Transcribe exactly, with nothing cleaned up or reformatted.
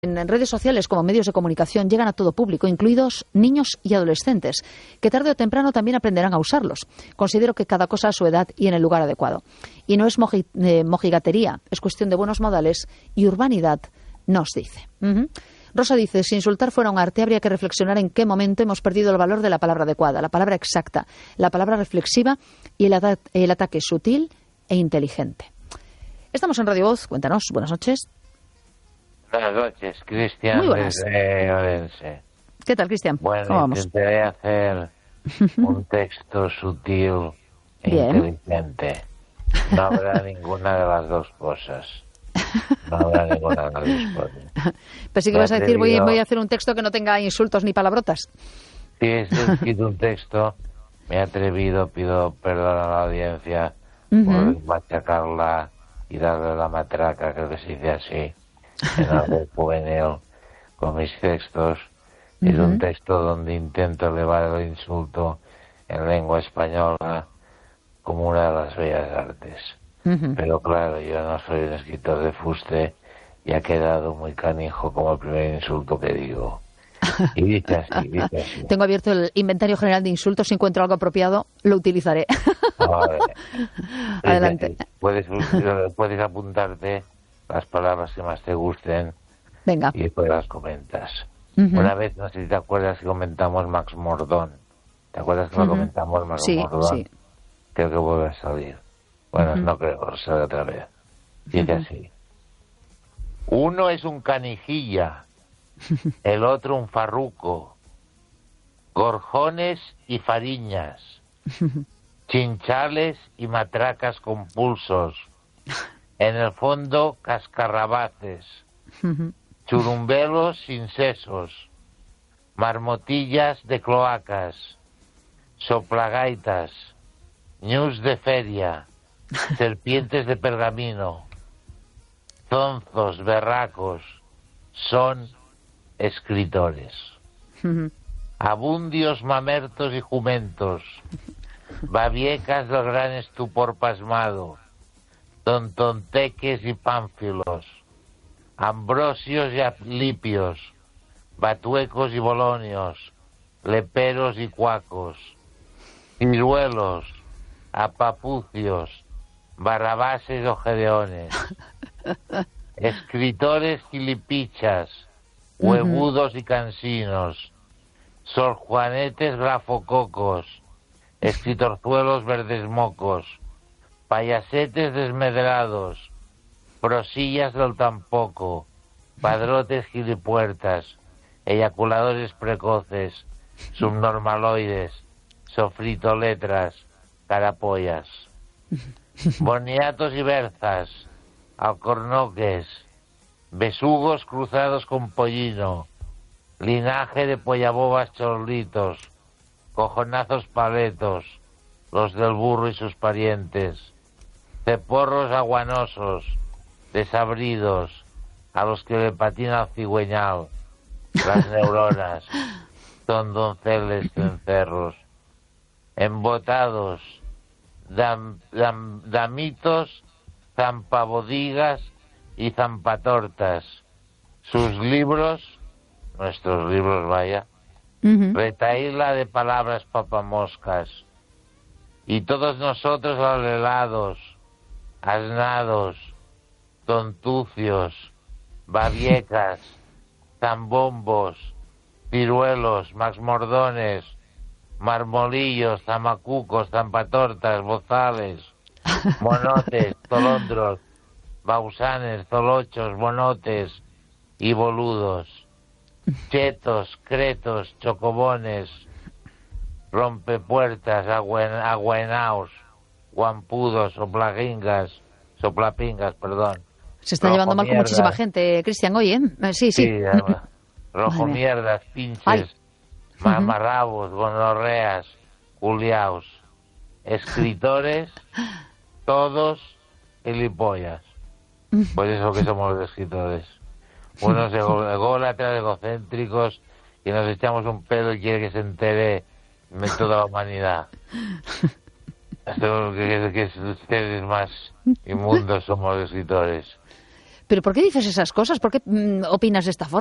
En redes sociales como medios de comunicación llegan a todo público, incluidos niños y adolescentes, que tarde o temprano también aprenderán a usarlos. Considero que cada cosa a su edad y en el lugar adecuado. Y no es moji, eh, mojigatería, es cuestión de buenos modales y urbanidad, nos dice. Uh-huh. Rosa dice, si insultar fuera un arte, habría que reflexionar en qué momento hemos perdido el valor de la palabra adecuada, la palabra exacta, la palabra reflexiva y el, ata- el ataque sutil e inteligente. Estamos en Radio Voz, cuéntanos, buenas noches. Buenas noches, Cristian, Muy buenas. desde Orense. ¿Qué tal, Cristian? Bueno, ¿Cómo vamos? intentaré hacer un texto sutil e Bien. inteligente. No habrá ninguna de las dos cosas. No habrá ninguna de las dos cosas. Pero sí que Me vas a decir, voy, atrevido- voy a hacer un texto que no tenga insultos ni palabrotas. Si he escrito un texto, me he atrevido, pido perdón a la audiencia Ujú. por machacarla y darle la matraca, creo que se dice así, en algo juvenil, con mis textos. Es Ujú. un texto donde intento elevar el insulto en lengua española como una de las bellas artes. Ujú. Pero claro, yo no soy un escritor de fuste y ha quedado muy canijo como el primer insulto que digo. Y dice así, dice así. Tengo abierto el inventario general de insultos. Si encuentro algo apropiado, lo utilizaré. Vale. Adelante. Dice así. Puedes, puedes apuntarte las palabras que más te gusten Venga. y después las comentas. Ujú. Una vez, no sé si te acuerdas que comentamos Max Mordón. ¿Te acuerdas que lo Ujú. comentamos Max Sí, Mordón? sí. Creo que vuelve a salir. Bueno, Ujú. no creo, sale otra vez. Dice Ujú. así. Uno es un canijilla, el otro un farruco, gorjones y fariñas, chinchales y matracas con pulsos, en el fondo cascarrabaces, Ujú. churumbelos sin sesos, marmotillas de cloacas, soplagaitas, ñus de feria, serpientes de pergamino, zonzos, berracos, son escritores. Ujú. Abundios, mamertos y jumentos, babiecas del gran estupor pasmado, tontonteques y pánfilos, ambrosios y aplipios, batuecos y bolonios, leperos y cuacos, ciruelos, apapucios, barrabases o gedeones, escritores gilipichas, huevudos y cansinos, sorjuanetes grafococos, escritorzuelos verdes mocos, payasetes desmedrados, prosillas del tampoco, padrotes gilipuertas, eyaculadores precoces, subnormaloides, sofritoletras, carapollas, boniatos y berzas, alcornoques, besugos cruzados con pollino, linaje de pollabobas chorlitos, cojonazos paletos, los del burro y sus parientes, ceporros aguanosos, desabridos, a los que le patina el cigüeñal, las neuronas, son donceles cencerros, embotados, dam, dam, damitos, zampabodigas y zampatortas, sus libros, nuestros libros vaya, Ujú. retaíla de palabras papamoscas, y todos nosotros alelados, asnados, tontucios, babiecas, zambombos, ciruelos, maxmordones, marmolillos, zamacucos, zampatortas, bozales, monotes, tolondros, bausanes, zolochos, monotes y boludos, chetos, cretos, chocobones, rompepuertas, aguen, aguenaos, guampudos, soplagingas, soplapingas, perdón. Se está llevando mal con Rojomierdas. muchísima gente, Cristian, hoy, ¿eh? Eh, Sí, sí. Sí, además, rojo Madre mía. mierdas, pinches, Ay. mamarrabos, gonorreas, culiaos, escritores, todos gilipollas. Pues eso que somos los escritores. Unos ego- ególatras, egocéntricos, y nos echamos un pedo y quiere que se entere de toda la humanidad. Esto que, que, que ustedes más inmundos somos los escritores. ¿Pero por qué dices esas cosas? ¿Por qué mm, opinas de esta forma?